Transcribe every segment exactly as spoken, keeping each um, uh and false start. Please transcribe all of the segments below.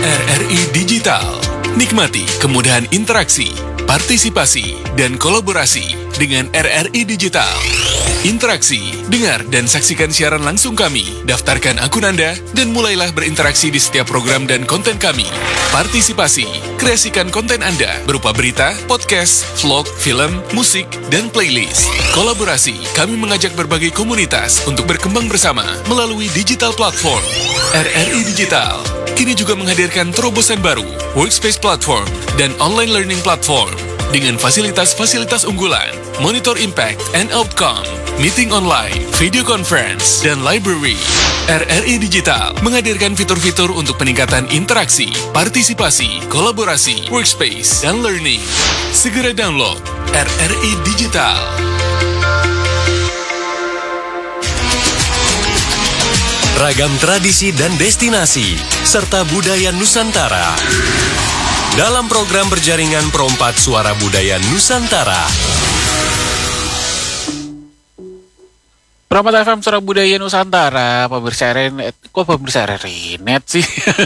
R R I Digital. Nikmati kemudahan interaksi, partisipasi, dan kolaborasi dengan R R I Digital. Interaksi, dengar dan saksikan siaran langsung kami. Daftarkan akun Anda dan mulailah berinteraksi di setiap program dan konten kami. Partisipasi, kreasikan konten Anda berupa berita, podcast, vlog, film, musik, dan playlist. Kolaborasi, kami mengajak berbagai komunitas untuk berkembang bersama melalui digital platform. R R I Digital kini juga menghadirkan terobosan baru, workspace platform, dan online learning platform dengan fasilitas-fasilitas unggulan, monitor impact and outcome, meeting online, video conference, dan library. R R I Digital menghadirkan fitur-fitur untuk peningkatan interaksi, partisipasi, kolaborasi, workspace, dan learning. Segera download R R I Digital. Ragam tradisi dan destinasi, serta budaya Nusantara. Dalam program berjaringan Perompat Suara Budaya Nusantara. Perompat F M Suara Budaya Nusantara, pemirsa Renet. Kok pemirsa Renet sih?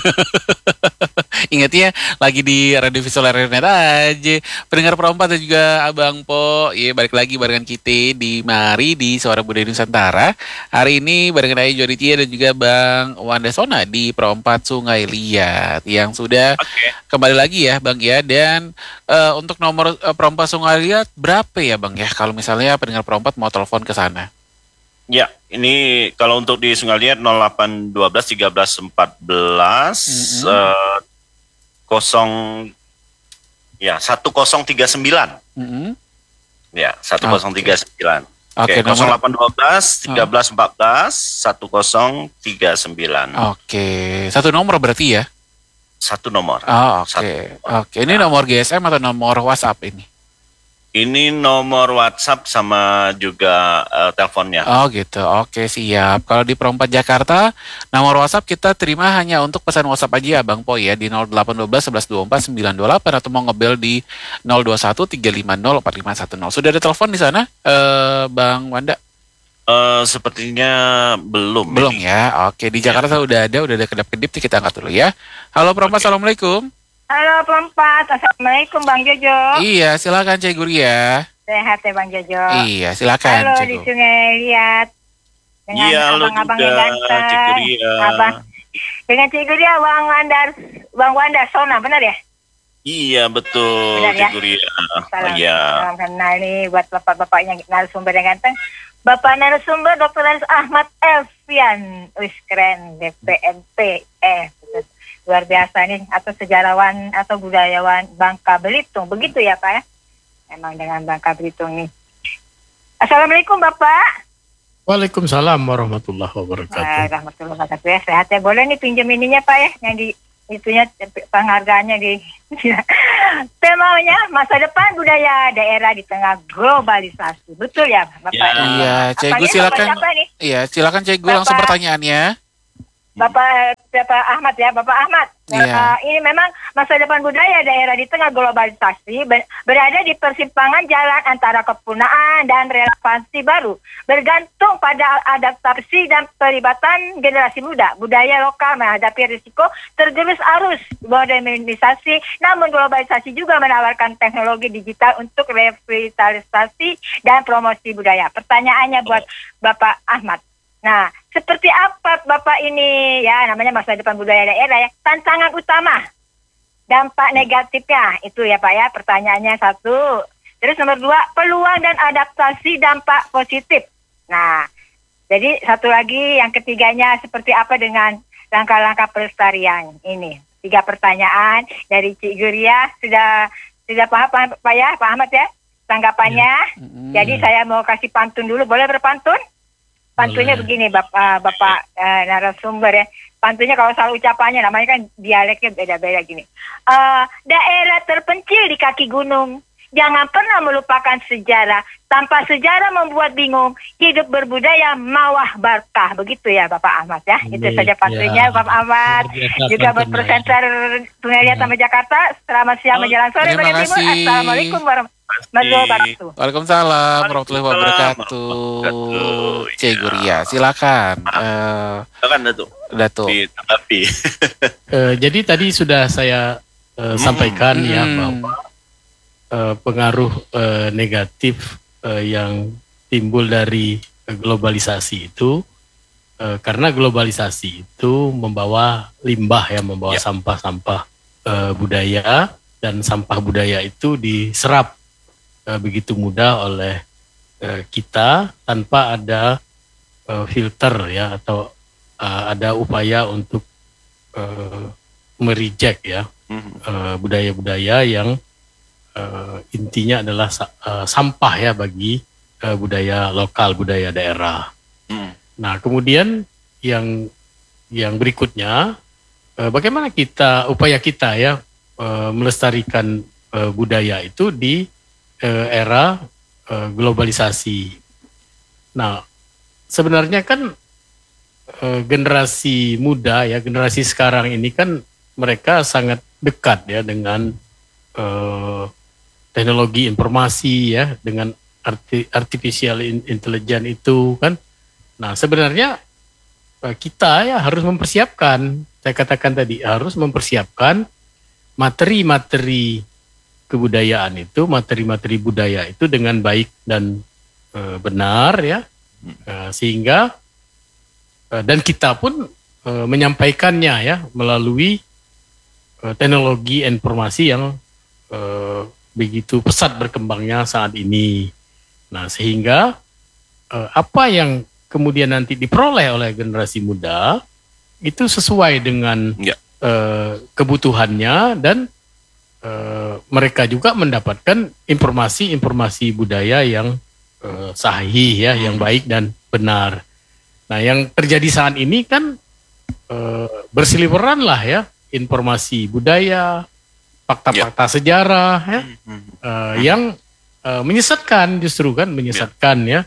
Ingat ya, lagi di Radio Visual Renet aja. Pendengar Perompat dan juga Abang Po, ya balik lagi barengan kita di Mari di Suara Budaya Nusantara. Hari ini barengan Ayah Jody Tia dan juga Bang Wanda Sona di Perompat Sungai Liat yang sudah okay. Kembali lagi ya Bang ya. Dan uh, untuk nomor uh, Perompat Sungai Liat berapa ya Bang ya? Kalau misalnya pendengar Perompat mau telepon ke sana. Ya, ini kalau untuk di Sungai Liat nol delapan satu dua tiga belas empat belas mm-hmm. uh, kosong ya satu kosong tiga sembilan. Mm-hmm. Ya, satu kosong tiga sembilan. Oke, nol delapan satu dua tiga belas empat belas satu kosong tiga sembilan. Oke, satu nomor berarti ya? Satu nomor. Oh, oke. Okay. Oke, okay. Ini nomor G S M atau nomor WhatsApp ini? Ini nomor WhatsApp sama juga uh, teleponnya. Oh gitu, oke siap. Kalau di Perompat Jakarta, nomor WhatsApp kita terima hanya untuk pesan WhatsApp aja ya Bang Po ya. Di nol delapan satu dua satu satu dua empat sembilan dua delapan atau mau ngebel di nol dua satu tiga lima nol empat lima satu nol. Sudah ada telepon di sana, uh, Bang Wanda? Uh, sepertinya belum. Belum ini. ya, oke. Di Jakarta ya. udah ada, udah ada kedap-kedip, kita angkat dulu ya. Halo Perompat, okay. Assalamualaikum. Halo Perompat, Assalamualaikum Bang Jojo. Iya, silakan Cik Guria. Sehat ya Bang Jojo. Iya, silakan. Halo Cik. di Sungai Liat. Dengan iya, abang-abang yang ganteng. Cik Guria. Abang. Dengan Cik Guria, Bang Wanda, Bang Wanda Sona, benar ya? Iya betul, benar, Cik ya? Guria. Salam, iya. salam kenal nih buat bapak-bapaknya narasumber yang ganteng. Bapak narasumber doktor Ahmad Elfian, wis keren, D P M P, eh luar biasa nih, atau sejarawan atau budayawan Bangka Belitung, begitu ya Pak ya? Memang dengan Bangka Belitung nih. Assalamualaikum Bapak. Waalaikumsalam warahmatullahi wabarakatuh. Nah, warahmatullahi wabarakatuh ya, sehat ya. Boleh nih pinjam ininya Pak ya, yang di itunya penghargaannya di temanya masa depan budaya daerah di tengah globalisasi, betul ya Bapak? Ya, iya, Cegu silakan. Iya, silakan Cegu langsung pertanyaannya. Bapak Bapak Ahmad ya, Bapak Ahmad. Yeah. Uh, ini memang masa depan budaya daerah di tengah globalisasi ber- berada di persimpangan jalan antara kepunaan dan relevansi baru. Bergantung pada adaptasi dan pelibatan generasi muda. Budaya lokal menghadapi risiko tergerus arus modernisasi, namun globalisasi juga menawarkan teknologi digital untuk revitalisasi dan promosi budaya. Pertanyaannya buat Bapak Ahmad. Nah, seperti apa Bapak ini ya, namanya masa depan budaya daerah ya, tantangan utama, dampak negatifnya itu ya Pak ya, pertanyaannya satu. Terus nomor dua, peluang dan adaptasi dampak positif. Nah, jadi satu lagi yang ketiganya, seperti apa dengan langkah-langkah pelestarian ini. Tiga pertanyaan dari Cik Guria, sudah sudah paham Pak ya, Pak Ahmad ya, tanggapannya. Ya. Mm. Jadi saya mau kasih pantun dulu, boleh berpantun? Pantunnya begini Bapak Bapak uh, narasumber ya. Pantunnya kalau salah ucapannya, namanya kan dialeknya beda-beda gini. Uh, daerah terpencil di kaki gunung, jangan pernah melupakan sejarah. Tanpa sejarah membuat bingung, hidup berbudaya mawah barkah. Begitu ya Bapak Ahmad ya. Baik, itu saja pantunnya ya. Bapak Ahmad. Juga buat presenter Sungai Liat sama Jakarta. Selamat siang menjelang sore. Terima kasih. Assalamualaikum warahmatullahi warahmatullahi wabarakatuh. Waalaikumsalam warahmatullahi wabarakatuh. wabarakatuh. Cik Guria, silakan. Eh, Silakan Datuk. Datuk. Ditanggapi. Eh, jadi tadi sudah saya eh, sampaikan ya Hmm. bahwa eh, pengaruh eh, negatif eh, yang timbul dari eh, globalisasi itu eh, karena globalisasi itu membawa limbah ya, membawa Ya. sampah-sampah eh, budaya, dan sampah budaya itu diserap eh, begitu mudah oleh eh, kita tanpa ada eh, filter ya, atau eh, ada upaya untuk eh, mereject ya Mhm. eh, budaya-budaya yang eh, intinya adalah sa- eh, sampah ya bagi eh, budaya lokal, budaya daerah. Mhm. Nah, kemudian yang yang berikutnya, eh, bagaimana kita upaya kita ya eh, melestarikan eh, budaya itu di eh, era eh, globalisasi. Nah, sebenarnya kan eh, generasi muda ya, generasi sekarang ini kan mereka sangat dekat ya dengan eh, teknologi informasi ya, dengan arti, artificial in- intelligence itu kan. Nah, sebenarnya eh, kita ya harus mempersiapkan, saya katakan tadi harus mempersiapkan materi-materi kebudayaan itu, materi-materi budaya itu dengan baik dan eh, benar ya. Eh, sehingga eh, dan kita pun eh, menyampaikannya ya melalui eh, teknologi informasi yang eh, begitu pesat berkembangnya saat ini. Nah, sehingga eh, apa yang kemudian nanti diperoleh oleh generasi muda itu sesuai dengan Ya. eh, kebutuhannya, dan eh, mereka juga mendapatkan informasi-informasi budaya yang eh, sahih ya, yang baik dan benar. Nah, yang terjadi saat ini kan eh, berseliweran lah ya informasi budaya, fakta-fakta sejarah ya, Mhm. eh, yang eh, menyesatkan, justru kan menyesatkan ya.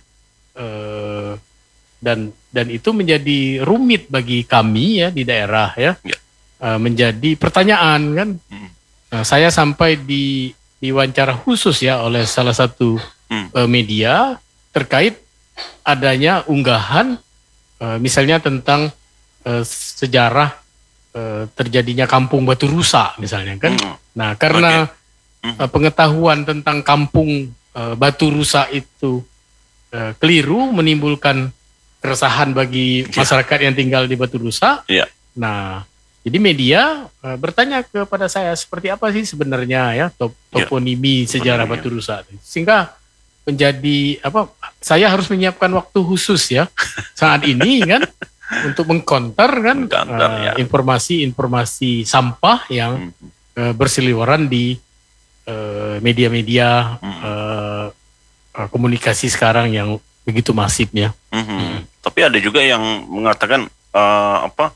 Eh, dan dan itu menjadi rumit bagi kami ya di daerah ya. Ya. Eh, menjadi pertanyaan kan. Mhm. Nah, saya sampai di diwawancara khusus ya oleh salah satu Hmm. eh, media terkait adanya unggahan eh, misalnya tentang eh, sejarah eh, terjadinya kampung Batu Rusa misalnya kan. Mhm. Nah, karena Mhm. eh, pengetahuan tentang kampung eh, Batu Rusa itu eh, keliru, menimbulkan keresahan bagi Ya. masyarakat yang tinggal di Batu Rusa. Ya. Nah, jadi media eh, bertanya kepada saya seperti apa sih sebenarnya ya top, Ya. toponimi sejarah Toponimi. Batu Rusa, sehingga menjadi apa? Saya harus menyiapkan waktu khusus ya saat ini kan untuk mengkonter kan Mengcounter, eh, ya. informasi-informasi sampah yang Mhm. eh, berseliweran di eh, media-media Mhm. eh, eh, komunikasi sekarang yang begitu masifnya. Mhm. Tapi ada juga yang mengatakan eh, apa?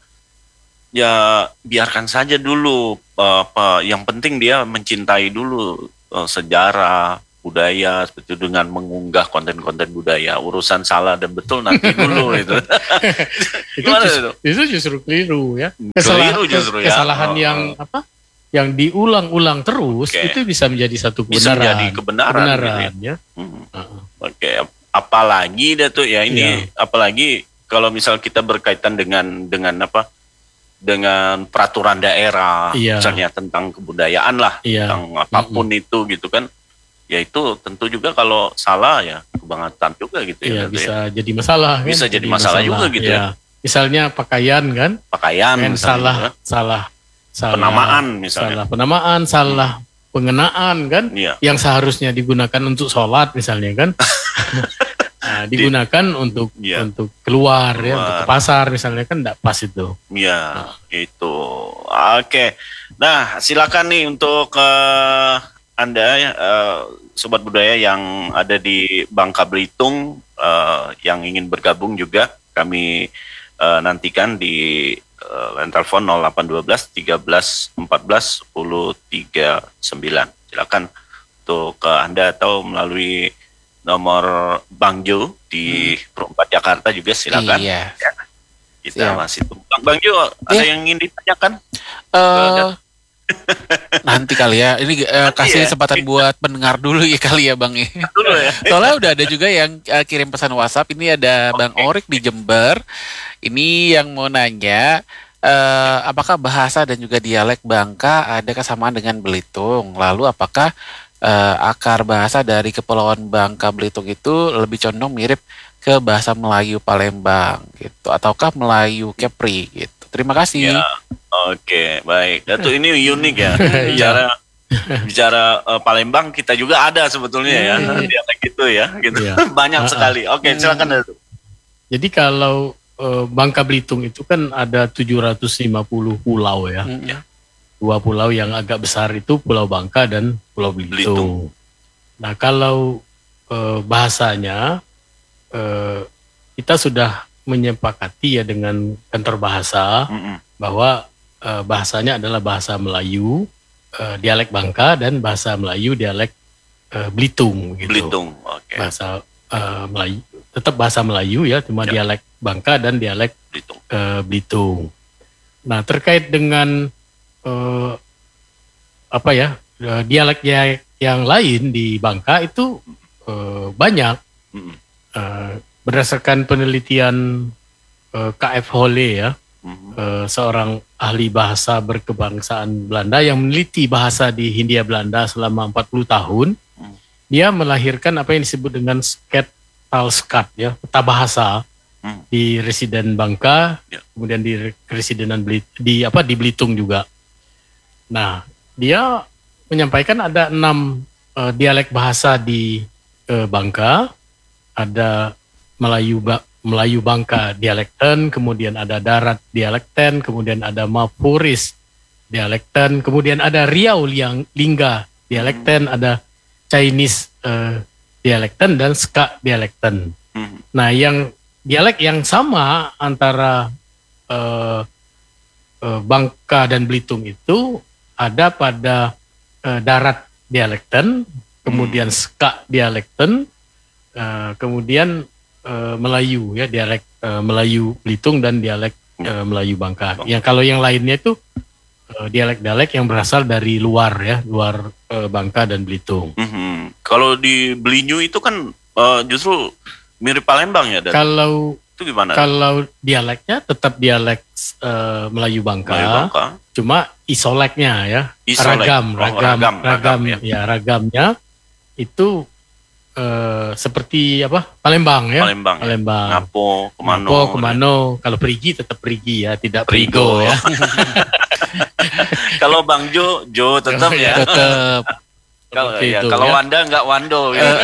Ya biarkan saja dulu, eh, apa yang penting dia mencintai dulu eh, sejarah budaya seperti itu dengan mengunggah konten-konten budaya. Urusan salah dan betul nanti dulu itu. Itu Gimana justru, itu? itu justru keliru ya. Keliru justru ya. Kesalahan Oh, yang oh. apa? Yang diulang-ulang terus Oke. itu bisa menjadi satu Bisa kebenaran. menjadi kebenaran, Kebenaran, ya. Hmm. Heeh. Oke, apalagi dah tuh ya ini, Iya. apalagi kalau misal kita berkaitan dengan dengan apa? Dengan peraturan daerah, Iya. misalnya tentang kebudayaan lah, Iya. tentang apapun itu gitu kan. Ya itu tentu juga kalau salah ya kebangetan juga gitu Iya, ya. Datu, bisa ya. jadi masalah kan. Bisa jadi masalah juga gitu ya. Misalnya pakaian kan, Pakaian kan misalnya, salah, ya. salah, salah Penamaan misalnya. salah penamaan, salah pengenaan kan, Iya. yang seharusnya digunakan untuk sholat misalnya kan, nah, digunakan untuk Iya. untuk keluar, ya, Keluar. untuk ke pasar misalnya kan, tidak pas itu. Ya, itu. Oke. Nah, silakan nih untuk eh, Anda eh, sobat budaya yang ada di Bangka Belitung eh, yang ingin bergabung juga, kami eh, nantikan di eh, line telepon nol delapan satu dua tiga belas empat belas sepuluh tiga puluh sembilan. Silakan untuk ke Anda atau melalui nomor Bang Jo di Perempat Jakarta juga silakan. Iya. Kita Siap. masih tunggu. Bang, Bang Jo, ada Iya. yang ingin ditanyakan? Eh, Nanti kali ya, ini uh, kasih ya? kesempatan buat pendengar dulu ya kali ya Bang ya. Dulu ya. Soalnya udah ada juga yang uh, kirim pesan WhatsApp. Ini ada Bang Orik di Jember. Ini yang mau nanya, uh, apakah bahasa dan juga dialek Bangka ada kesamaan dengan Belitung? Lalu apakah uh, akar bahasa dari Kepulauan Bangka Belitung itu lebih condong mirip ke bahasa Melayu Palembang gitu, ataukah Melayu Kepri gitu? Terima kasih. Ya. Oke, baik. Datuk ini unik ya. Bicara bicara uh, Palembang kita juga ada sebetulnya ya. Dialek itu ya, gitu. Iya. Banyak sekali. Oke, silakan Datuk. Jadi kalau uh, Bangka Belitung itu kan ada tujuh ratus lima puluh pulau ya. Mm. Dua pulau yang agak besar itu Pulau Bangka dan Pulau Belitung. Belitung. Nah, kalau uh, bahasanya uh, kita sudah menyepakati ya dengan kantor bahasa Mm-mm. bahwa uh, bahasanya adalah bahasa Melayu, uh, dialek Bangka dan bahasa Melayu dialek uh, Belitung gitu. Belitung. Oke. Bahasa uh, Melayu tetap bahasa Melayu ya, cuma Ya. dialek Bangka dan dialek Belitung. uh, Belitung. Nah, terkait dengan uh, apa ya, uh, dialeknya yang lain di Bangka itu uh, banyak. Mm-mm. Uh, berdasarkan penelitian uh, K F Holle ya, Mhm. uh, seorang ahli bahasa berkebangsaan Belanda yang meneliti bahasa di Hindia Belanda selama empat puluh tahun, Hmm. dia melahirkan apa yang disebut dengan Sket-Talskat ya, peta bahasa Hmm. di residen Bangka, Ya. kemudian di residenan Belit, di apa di Belitung juga. Nah, dia menyampaikan ada enam uh, dialek bahasa di uh, Bangka, ada Melayu ba- Melayu Bangka dialekten, kemudian ada Darat dialekten, kemudian ada Mapuris dialekten, kemudian ada Riau Liang Lingga dialekten, ada Chinese uh, dialekten dan Ska dialekten. Mhm. Nah, yang dialek yang sama antara uh, uh, Bangka dan Belitung itu ada pada uh, Darat dialekten, kemudian Ska dialekten, uh, kemudian uh, Melayu ya, dialek uh, Melayu Belitung dan dialek uh, Melayu Bangka. Yang kalau yang lainnya itu uh, dialek-dialek yang berasal dari luar ya, luar uh, Bangka dan Belitung. Mhm. Kalau di Belinyu itu kan uh, justru mirip Palembang ya, Datuk? Kalau Itu gimana? Kalau dialeknya tetap dialek uh, Melayu Bangka, Melayu Bangka. cuma isoleknya ya, Isolek. ragam, Oh, ragam, ragam, ragam, ragam, ya. ya. ragamnya itu uh, seperti apa? Palembang ya, Palembang. Ya. Palembang. Ngapo, Kemano. Ngapo, Kemano. Kalau perigi tetap perigi ya, tidak Prigo. prigo ya. Kalau Bang Jo, Jo tetap Oh, ya. Tetap. Kalau Seperti ya, itu, kalau ya. Wanda nggak Wando gitu.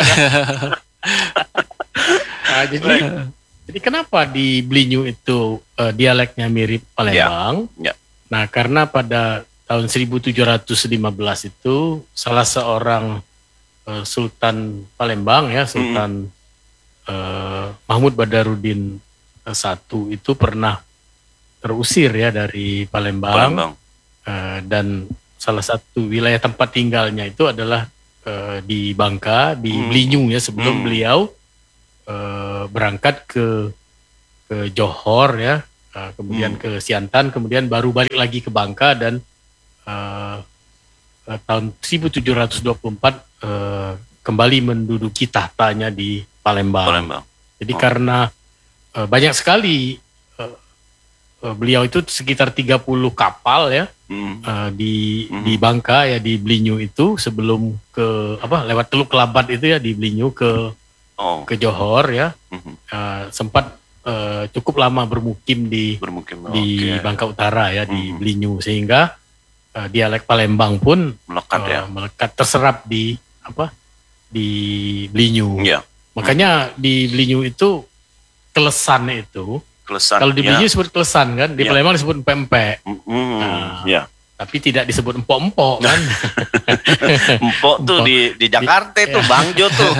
Nah, jadi, jadi kenapa di Belinyu itu uh, dialeknya mirip Palembang? Ya, ya. Nah, karena pada tahun seribu tujuh ratus lima belas itu salah seorang uh, Sultan Palembang ya, Sultan uh, Mahmud Badarudin uh, satu itu pernah terusir ya dari Palembang, Palembang. Uh, dan salah satu wilayah tempat tinggalnya itu adalah uh, di Bangka, di Hmm. Belinyu ya, sebelum Hmm. beliau uh, berangkat ke ke Johor ya, uh, kemudian Hmm. ke Siantan, kemudian baru balik lagi ke Bangka dan uh, uh, tahun seribu tujuh ratus dua puluh empat uh, kembali menduduki tahtanya di Palembang. Palembang. Jadi Oh. karena uh, banyak sekali uh, uh, beliau itu sekitar tiga puluh kapal ya Hmm. uh, di Mhm. di Bangka ya, di Belinyu itu sebelum ke apa lewat Teluk Kelabat itu ya, di Belinyu ke Oh. ke Johor ya, Mhm. uh, sempat uh, cukup lama bermukim di Bermukim. di Oke. Bangka Utara ya, di Mhm. Belinyu, sehingga uh, dialek Palembang pun Melekat uh, ya. melekat terserap di apa di Belinyu. Iya. Makanya di Belinyu itu kelesan itu, Kelesan. kalau di ya. Belinyu disebut kelesan kan, di Ya. Palembang disebut empek-empek, Hmm. Nah. Ya. tapi tidak disebut empok-empok kan. Empok tuh Empok. di di Jakarta tuh Ya. Bang Jo tuh.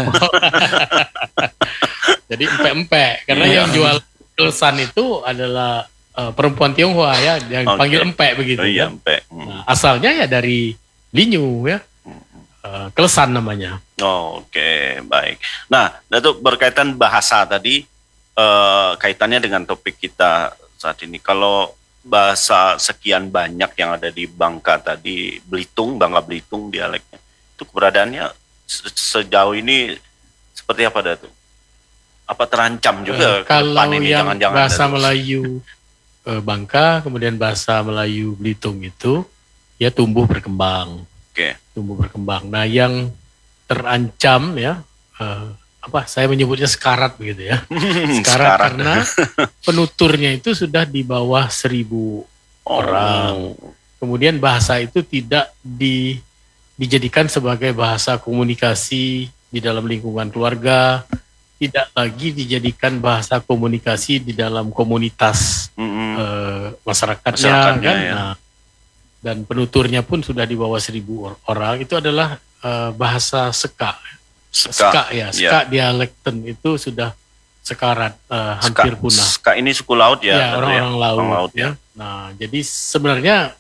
Jadi empek-empek, karena Iya. yang jual kelesan itu adalah uh, perempuan Tionghoa ya, yang Oke. panggil empek begitu. Oh, iya, kan. empek. Hmm. Nah, asalnya ya dari Belinyu ya, uh, kelesan namanya. Oh, Oke, baik. Nah, Datuk, berkaitan bahasa tadi, eh, kaitannya dengan topik kita saat ini. Kalau bahasa sekian banyak yang ada di Bangka tadi, Belitung, Bangka Belitung dialeknya, itu keberadaannya se- sejauh ini seperti apa dah tuh? Apa terancam juga Uh, kalau ke depan ini yang jangan-jangan bahasa ada- Melayu uh, Bangka, kemudian bahasa Melayu Belitung itu ya tumbuh berkembang, Oke. tumbuh berkembang. Nah, yang terancam ya uh, apa? Saya menyebutnya sekarat begitu ya. Sekarat Sekarat. karena penuturnya itu sudah di bawah seribu orang. Kemudian bahasa itu tidak di, dijadikan sebagai bahasa komunikasi di dalam lingkungan keluarga, tidak lagi dijadikan bahasa komunikasi di dalam komunitas Mm-mm. eh, masyarakatnya, Masyarakatnya, kan. ya. Nah, dan penuturnya pun sudah di bawah seribu or- orang. Itu adalah eh, bahasa Seka. Seka. Seka ya, Seka dialekten itu sudah sekarat, eh, hampir Ska- punah. Ska ini suku laut ya. Ya, tentu orang-orang laut, Orang laut ya. Nah, jadi sebenarnya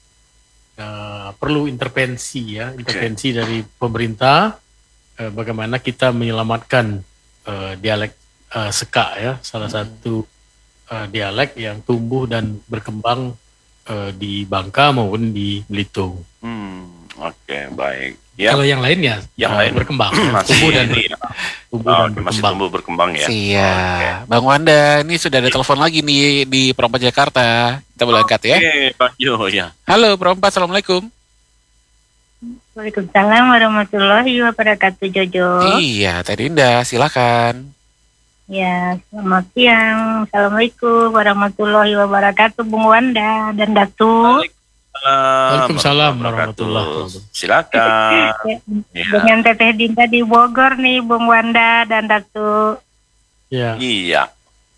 eh, perlu intervensi ya, intervensi dari pemerintah, eh, bagaimana kita menyelamatkan eh, dialek eh, Seka ya, salah Hmm. satu eh, dialek yang tumbuh dan berkembang eh, di Bangka maupun di Belitung. Hmm, oke, baik. Ya, Kalau yang lain ya Yang eh, lain berkembang, ya, masih tumbuh dan ini ya. tumbuh Oh, dan masih berkembang. tumbuh berkembang ya. Siap. Bang Wanda, ini sudah ada telepon lagi nih di Perompak Jakarta. Kita boleh angkat ya. Oke, Pak Jo ya. Halo Perompak, Assalamualaikum. Waalaikumsalam warahmatullahi wabarakatuh, Jojo. Iya, Teh Dinda, silakan. Ya, selamat siang. Assalamualaikum warahmatullahi wabarakatuh, Bung Wanda dan Datu. Waalaikumsalam warahmatullahi warahmatullahi wabarakatuh. Silakan. Ya, Ya. dengan Teteh Dinda di Bogor nih, Bung Wanda dan Datu. Ya. Iya.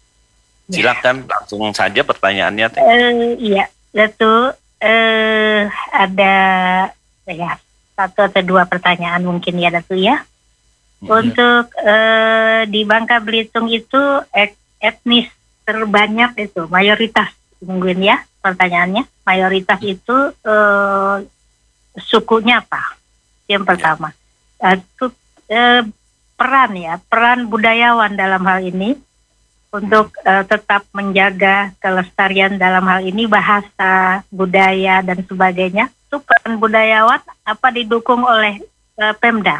Silakan langsung saja pertanyaannya, Teh. Eh, iya, Datu. Eh, ada ya satu atau dua pertanyaan mungkin ya, Datu ya. Untuk eh, di Bangka Belitung itu et- etnis terbanyak itu mayoritas mungkin ya pertanyaannya mayoritas itu eh, sukunya apa? Yang pertama. Itu eh, peran ya peran budayawan dalam hal ini untuk eh, tetap menjaga kelestarian dalam hal ini bahasa budaya dan sebagainya. Itu peran budayawan apa didukung oleh eh, Pemda?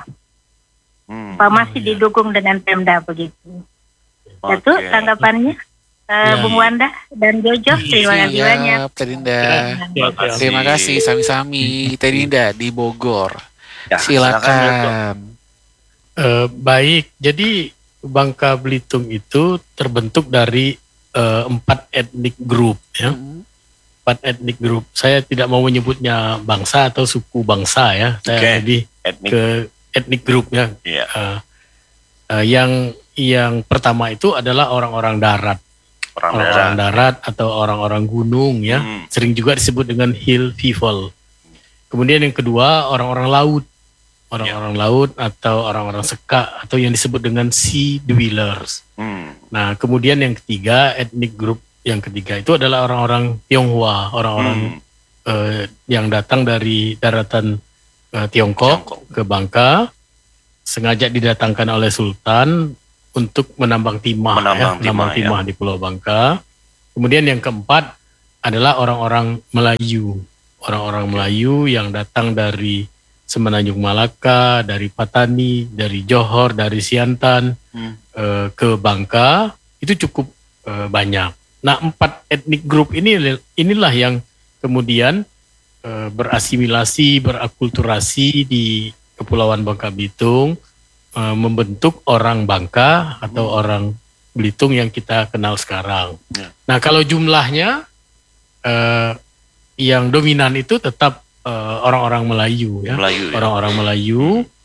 Hmm. Apa masih Oh, iya. didukung dengan Pemda begitu? Itu Oke. tanggapannya eh, Ya. Bung Wanda dan Jojo. Terima kasih banyak. Siap, Teh Dinda. Ya, ya. Terima kasih, sami-sami. Teh Dinda di Bogor. Ya, silakan, Dok. Silakan. Eh, baik, jadi Bangka Belitung itu terbentuk dari eh, empat etnik grup, ya. Hmm. Empat etnik grup. Saya tidak mau menyebutnya bangsa atau suku bangsa ya. Saya Oke. lebih Etnik. ke etnik grupnya. Iya. Eh, eh, yang yang pertama itu adalah orang-orang darat, Orang orang-orang darat. darat atau orang-orang gunung ya. Hmm. Sering juga disebut dengan hill people. Kemudian yang kedua orang-orang laut. Orang-orang laut atau orang-orang Seka atau yang disebut dengan sea dwellers. Hmm. Nah, kemudian yang ketiga, etnik grup yang ketiga itu adalah orang-orang Tionghoa, orang-orang Hmm. eh, yang datang dari daratan eh, Tiongkok, Tiongkok. ke Bangka, sengaja didatangkan oleh Sultan untuk menambang timah, Menambang ya, menambang timah, timah di Pulau Bangka. Kemudian yang keempat adalah orang-orang Melayu, orang-orang Melayu yang datang dari Semenanjung Malaka, dari Patani, dari Johor, dari Siantan, Hmm. eh, ke Bangka, itu cukup eh, banyak. Nah, empat etnik grup ini inilah yang kemudian eh, berasimilasi, berakulturasi di Kepulauan Bangka Belitung, eh, membentuk orang Bangka atau orang Belitung yang kita kenal sekarang. Ya. Nah, kalau jumlahnya eh, yang dominan itu tetap eh, orang-orang Melayu ya. Melayu. Ya. Orang-orang Melayu,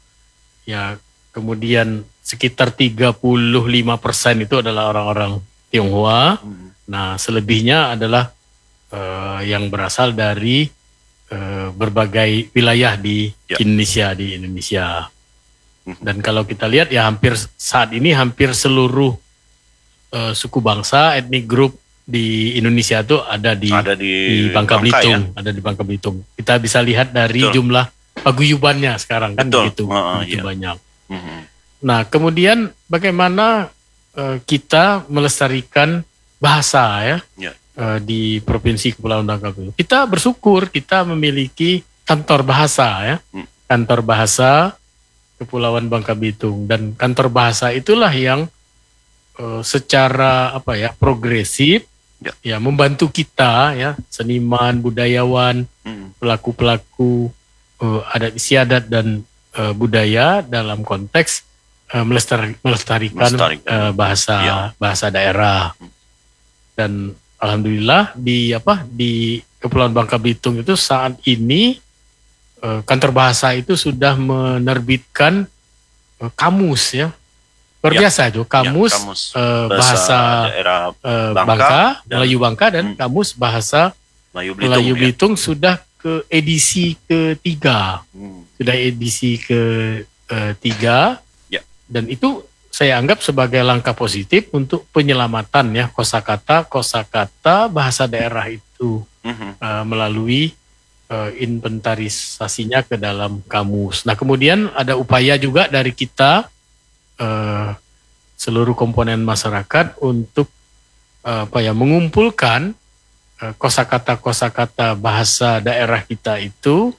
ya kemudian sekitar tiga puluh lima persen itu adalah orang-orang Tionghoa. Hmm. Nah, selebihnya adalah eh, yang berasal dari eh, berbagai wilayah di Ya. Indonesia, di Indonesia. Hmm. Dan kalau kita lihat ya hampir saat ini hampir seluruh eh, suku bangsa, etnik grup di Indonesia itu ada di Ada di, di Bangka Belitung, ya. ada di Bangka Belitung. Kita bisa lihat dari Betul. jumlah paguyubannya sekarang kan Betul. begitu, Heeh, begitu iya. banyak. Hmm. Nah, kemudian bagaimana eh, kita melestarikan bahasa ya? Ya. uh, di Provinsi Kepulauan Bangka Belitung. Kita bersyukur kita memiliki kantor bahasa ya, Hmm. kantor bahasa Kepulauan Bangka Belitung, dan kantor bahasa itulah yang uh, secara apa ya progresif Ya. ya membantu kita ya, seniman, budayawan, Hmm. pelaku-pelaku uh, adat istiadat dan uh, budaya dalam konteks uh, melestari- melestarikan, Melestarikan. uh, bahasa Ya. bahasa daerah. Dan alhamdulillah di apa di Kepulauan Bangka Belitung itu saat ini uh, kantor bahasa itu sudah menerbitkan uh, kamus ya. Luar Ya. biasa itu kamus, Ya, kamus uh, bahasa bahasa daerah uh, Bangka Bangka, dan- Melayu Bangka, dan Hmm. kamus bahasa Melayu Belitung. Melayu ya. Belitung sudah ke edisi ketiga, Hmm. sudah edisi ketiga, Ya. dan itu saya anggap sebagai langkah positif untuk penyelamatan ya kosakata kosakata bahasa daerah itu Mhm. uh, melalui uh, inventarisasinya ke dalam kamus. Nah kemudian ada upaya juga dari kita uh, seluruh komponen masyarakat untuk uh, apa ya mengumpulkan uh, kosakata-kosakata bahasa daerah kita itu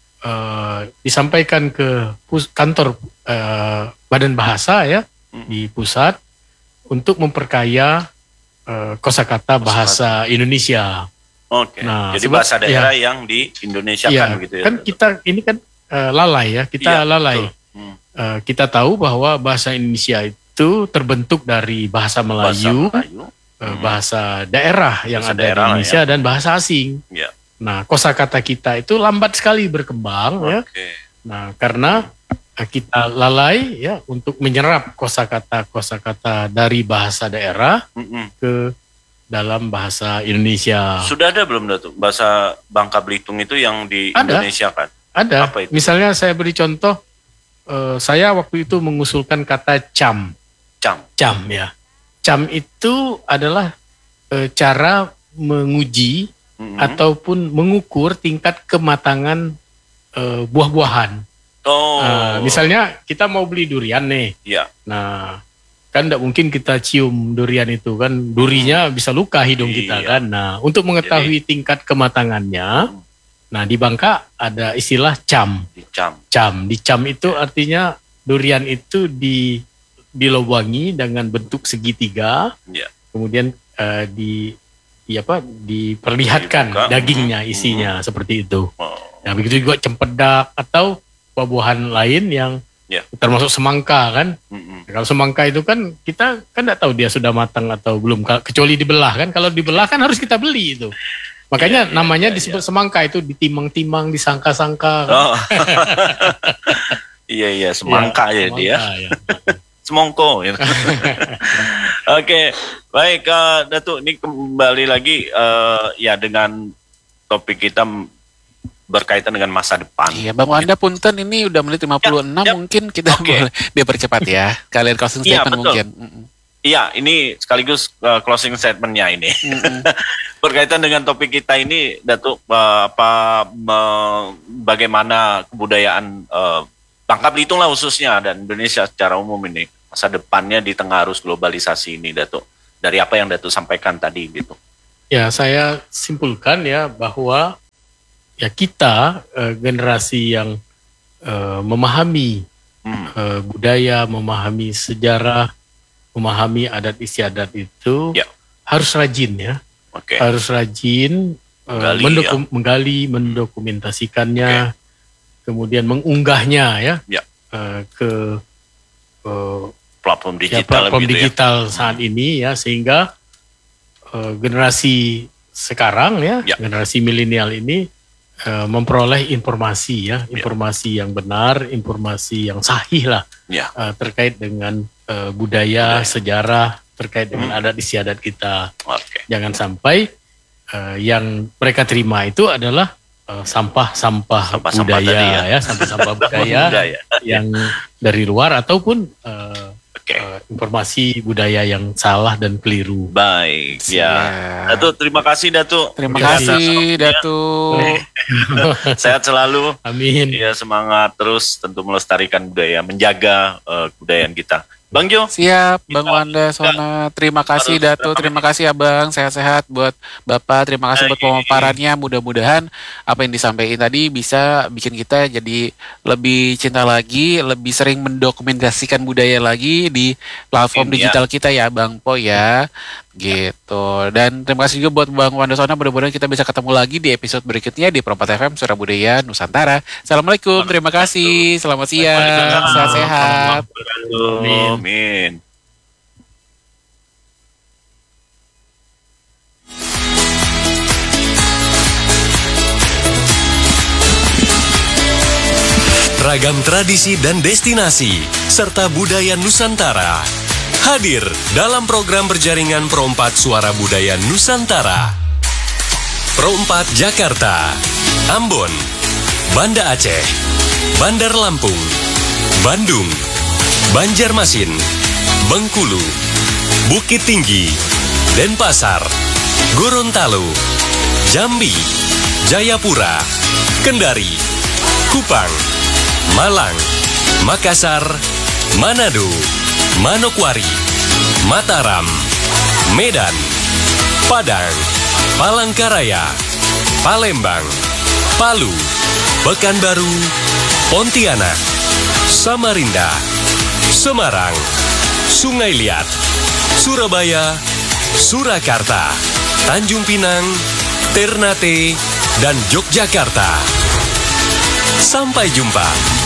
uh, disampaikan ke pus- kantor uh, Badan Bahasa ya di pusat untuk memperkaya uh, kosakata bahasa Indonesia. Oke. Nah, Jadi sebab- bahasa daerah yang di Indonesia Iya, kan begitu ya. kan kita ini kan uh, lalai ya, kita Iya, lalai. betul. Hmm. Uh, kita tahu bahwa bahasa Indonesia itu terbentuk dari bahasa Melayu, Bahasa Melayu. uh, Hmm. bahasa daerah yang Bahasa ada daerah di lah Indonesia ya. dan bahasa asing. Ya. Nah, kosakata kita itu lambat sekali berkembang ya. Oke. Nah, karena uh, kita lalai ya untuk menyerap kosakata-kosakata dari bahasa daerah Mm-mm. ke dalam bahasa Indonesia. Sudah ada belum Datuk bahasa Bangka Belitung itu yang di Ada. Indonesia kan? Ada. Apa itu? Misalnya saya beri contoh, eh, saya waktu itu mengusulkan kata cam. Cam. Cam ya. Cam itu adalah eh, cara menguji Mm-mm. ataupun mengukur tingkat kematangan eh, buah-buahan. Oh. Nah, misalnya kita mau beli durian nih. Ya. Nah, kan tidak mungkin kita cium durian itu kan, durinya bisa luka hidung kita Iya. kan. Nah, untuk mengetahui tingkat kematangannya, nah di Bangka ada istilah cam. Di cam. Cam, di cam itu artinya durian itu di dilobangi dengan bentuk segitiga, Ya. kemudian eh, di, di apa diperlihatkan Dibuka. dagingnya, Mhm. isinya seperti itu. Oh. Nah, begitu juga cempedak atau buah-buahan lain yang Ya. termasuk semangka kan. Mm-mm. Kalau semangka itu kan kita kan tidak tahu dia sudah matang atau belum, Ka- kecuali dibelah kan. Kalau dibelah kan harus kita beli itu. Makanya Iya, iya, namanya iya, disebut semangka, itu ditimang-timang, disangka-sangka. kan. Oh. Iya iya semangka ya dia. semangka, ya. Semongko. Ya. Oke, baik eh, Datuk, ini kembali lagi eh, ya dengan topik kita m- berkaitan dengan masa depan. Iya, Bang Wanda punten ini udah menit lima puluh enam, Ya, ya. mungkin kita Oke. boleh dipercepat ya. Kalian closing Iya, statement betul. mungkin. Mm-mm. Iya, ini sekaligus eh, closing statementnya ini. Mm-mm. Berkaitan dengan topik kita ini, Datuk, eh, apa me- bagaimana kebudayaan eh, Bangka Belitung lah khususnya dan Indonesia secara umum ini masa depannya di tengah arus globalisasi ini, Datuk. Dari apa yang Datuk sampaikan tadi gitu. Ya, saya simpulkan ya bahwa ya kita eh, generasi yang eh, memahami Hmm. eh, budaya, memahami sejarah, memahami adat istiadat itu Ya. harus rajin ya. Oke. Harus rajin eh, Menggali, mendokum- menggali, mendokumentasikannya, kemudian mengunggahnya ya, Ya. eh, ke eh, Platform ya, digital platform gitu ya. digital saat ini ya, sehingga eh, generasi sekarang ya, Ya. generasi milenial ini eh, memperoleh informasi ya, informasi yang benar, informasi yang sahih lah Ya. eh, terkait dengan eh, budaya, Budaya. sejarah, terkait dengan Hmm. adat istiadat kita. Oke. Jangan sampai eh, yang mereka terima itu adalah eh, sampah-sampah Sampah-sampah budaya tadi ya. ya, sampah-sampah budaya Budaya. yang dari luar ataupun eh, Oke. eh, informasi budaya yang salah dan keliru. Baik, ya. Siap. Datuk, terima kasih Datuk. Terima Terima kasih, kasih. Datuk. Sehat selalu. Amin. Ya, semangat terus tentu melestarikan budaya, menjaga eh, kebudayaan kita. Bang Jo. Siap, Bang Kita- Wanda Sona. Terima kasih harus Datu, rekam terima ini. kasih Abang. Sehat-sehat buat Bapak. Terima kasih buat Baik. pemaparannya. Mudah-mudahan apa yang disampaikan tadi bisa bikin kita jadi lebih cinta lagi, lebih sering mendokumentasikan budaya lagi di platform Iya. digital kita ya, Bang Po ya. Gitu. Dan terima kasih juga buat Bang Wanda Sona. Mudah-mudahan kita bisa ketemu lagi di episode berikutnya di Perempat F M Suara Budaya Nusantara. Assalamualaikum, terima kasih. Selamat siang, Waalaikumsalam. sehat-sehat. Amin. Amin. Ragam tradisi dan destinasi, serta budaya Nusantara. Hadir dalam program berjaringan Perompat Suara Budaya Nusantara. Perompat Jakarta, Ambon, Banda Aceh, Bandar Lampung, Bandung, Banjarmasin, Bengkulu, Bukit Tinggi, Denpasar, Gorontalo, Jambi, Jayapura, Kendari, Kupang, Malang, Makassar, Manado, Manokwari, Mataram, Medan, Padang, Palangkaraya, Palembang, Palu, Pekanbaru, Pontianak, Samarinda, Semarang, Sungai Liat, Surabaya, Surakarta, Tanjung Pinang, Ternate, dan Yogyakarta. Sampai jumpa.